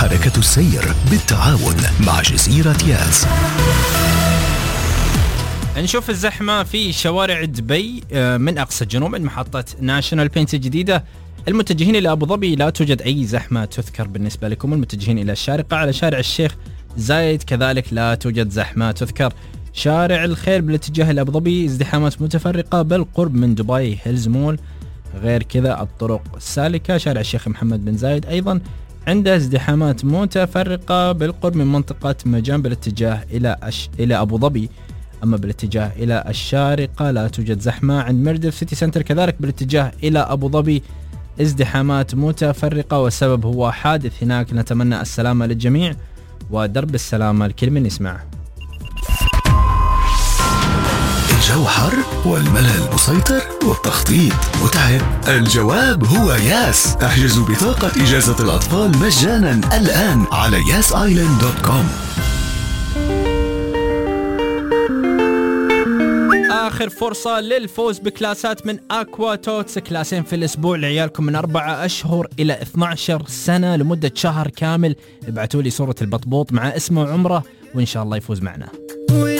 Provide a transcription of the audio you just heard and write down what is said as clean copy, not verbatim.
حركة السير بالتعاون مع جزيرة ياس. نشوف الزحمة في شوارع دبي من أقصى الجنوب من محطة ناشونال بينت الجديدة. المتجهين إلى أبو ظبي لا توجد أي زحمة تذكر بالنسبة لكم. المتجهين إلى الشارقة على شارع الشيخ زايد كذلك لا توجد زحمة تذكر. شارع الخير بالاتجاه إلى أبو ظبي ازدحامات متفرقة بالقرب من دبي هيلز مول. غير كذا الطرق السالكة شارع الشيخ محمد بن زايد أيضا عنده ازدحامات متفرقة بالقرب من منطقة مجان بالاتجاه إلى أبو ظبي. أما بالاتجاه إلى الشارقة لا توجد زحمة. عند مردف سيتي سنتر كذلك بالاتجاه إلى أبو ظبي ازدحامات متفرقة والسبب هو حادث هناك. نتمنى السلامة للجميع ودرب السلامة لكل من يسمع. الجو حر والملل مسيطر والتخطيط متعب. الجواب هو ياس. احجزوا بطاقة إجازة الأطفال مجانا الآن على yasisland.com. آخر فرصة للفوز بكلاسات من أكوا توتس، كلاسين في الأسبوع لعيالكم من 4 أشهر إلى 12 سنة لمدة شهر كامل. ابعتوا لي صورة البطبوط مع اسمه وعمره وإن شاء الله يفوز معنا.